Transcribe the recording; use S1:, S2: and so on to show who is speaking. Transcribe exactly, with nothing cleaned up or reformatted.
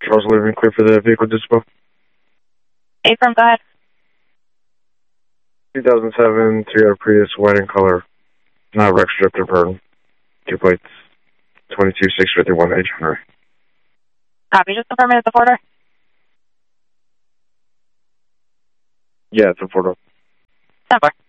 S1: Charles Living, clear for the vehicle dispo.
S2: eight from, go ahead.
S1: two thousand seven Toyota Prius, white in color. Not wreck stripped or burden. Two plates. twenty-two six fifty-one H Henry.
S2: Copy, just confirm it's a four-door.
S1: Yeah, it's a four-door.
S2: ten four.